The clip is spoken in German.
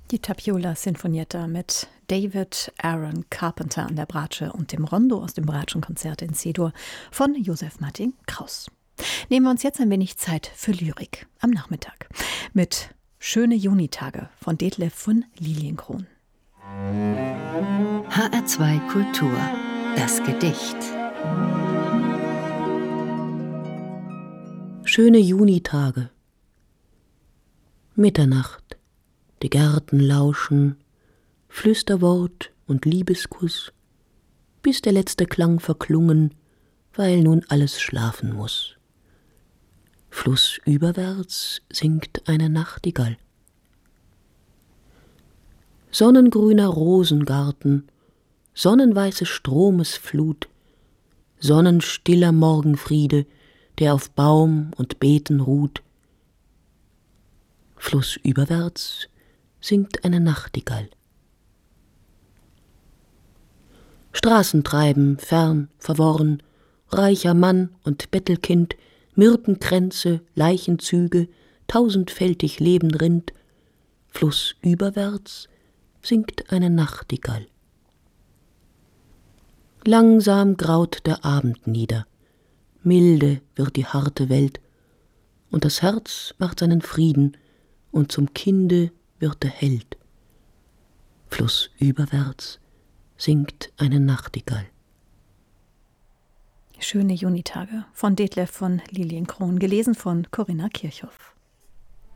Die Tapiola Sinfonietta mit David Aaron Carpenter an der Bratsche und dem Rondo aus dem Bratschenkonzert in C-Dur von Josef Martin Kraus. Nehmen wir uns jetzt ein wenig Zeit für Lyrik am Nachmittag mit Schöne Junitage von Detlef von Lilienkron. HR2 Kultur, das Gedicht. Schöne Junitage. Mitternacht, die Gärten lauschen, Flüsterwort und Liebeskuss, bis der letzte Klang verklungen, weil nun alles schlafen muß. Flussüberwärts singt eine Nachtigall. Sonnengrüner Rosengarten, sonnenweiße Stromesflut, sonnenstiller Morgenfriede, der auf Baum und Beeten ruht. Flussüberwärts singt eine Nachtigall. Straßentreiben, fern, verworren, reicher Mann und Bettelkind, Myrtenkränze, Leichenzüge, tausendfältig Leben rinnt. Flussüberwärts singt eine Nachtigall. Langsam graut der Abend nieder, milde wird die harte Welt, und das Herz macht seinen Frieden, und zum Kinde wird der Held. Flussüberwärts singt eine Nachtigall. Schöne Junitage von Detlef von Lilienkron, gelesen von Corinna Kirchhoff.